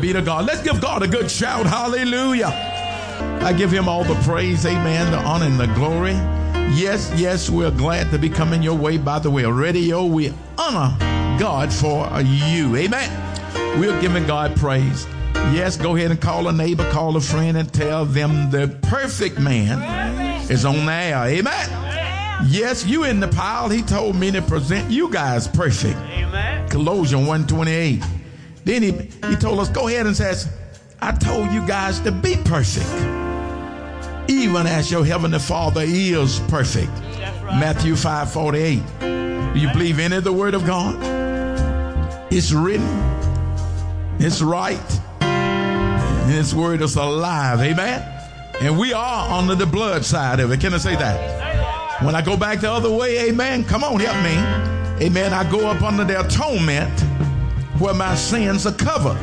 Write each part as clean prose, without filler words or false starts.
be to God. Let's give God a good shout. Hallelujah. I give him all the praise, amen, the honor and the glory. Yes, yes, we're glad to be coming your way by the way of radio. We honor God for you. Amen. We're giving God praise. Yes, go ahead and call a neighbor, call a friend, and tell them the perfect man is on the air. Amen. Yes, you in the pile. He told me to present you guys perfect. Amen. Colossians 1:28. Then he told us, go ahead and says, I told you guys to be perfect, even as your heavenly Father is perfect. Right. Matthew 5:48. Do you believe any of the word of God? It's written. It's right. And his word is alive. Amen. And we are under the blood side of it. Can I say that? When I go back the other way, amen, come on, help me. Amen. I go up under the atonement where my sins are covered.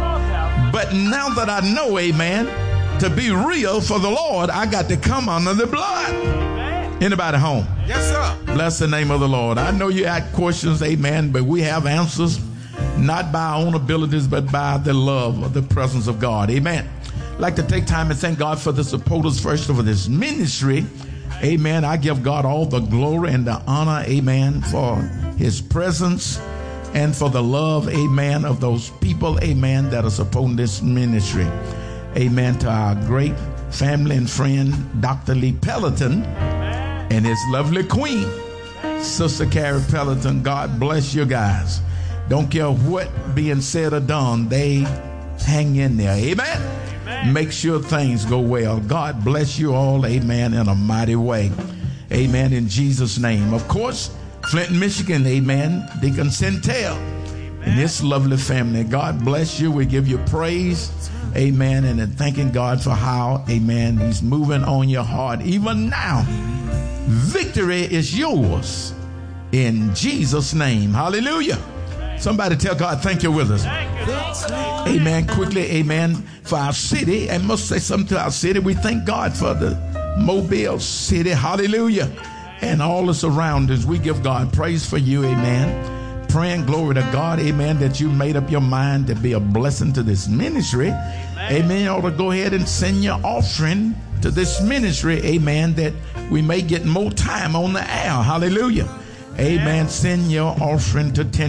But now that I know, amen, to be real for the Lord, I got to come under the blood. Anybody home? Yes, sir. Bless the name of the Lord. I know you had questions, amen, but we have answers, not by our own abilities, but by the love of the presence of God. Amen. I'd like to take time and thank God for the supporters first of this ministry. Amen. I give God all the glory and the honor, amen, for his presence and for the love, amen, of those people, amen, that are supporting this ministry. Amen. To our great family and friend, Dr. Lee Pelleton, and his lovely queen, Sister Carrie Pelleton. God bless you guys. Don't care what being said or done, they hang in there. Amen. Amen. Make sure things go well. God bless you all, amen, in a mighty way. Amen, in Jesus' name. Of course, Clinton, Michigan, amen, Deacon Centel and his lovely family. God bless you. We give you praise, amen, and then thanking God for how, amen, he's moving on your heart. Even now, victory is yours in Jesus' name. Hallelujah. Somebody tell God, thank you with us. Amen. Quickly, amen, for our city. And must say something to our city. We thank God for the Mobile city. Hallelujah. And all the surroundings. We give God praise for you. Amen. Praying glory to God. Amen. That you made up your mind to be a blessing to this ministry. Amen. You ought to go ahead and send your offering to this ministry. Amen. That we may get more time on the air. Hallelujah. Amen. Send your offering to 10